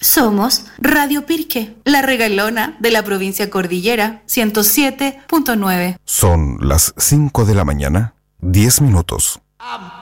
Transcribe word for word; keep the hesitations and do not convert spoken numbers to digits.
Somos Radio Pirque, la regalona de la provincia Cordillera, ciento siete punto nueve. Son las cinco de la mañana, diez minutos.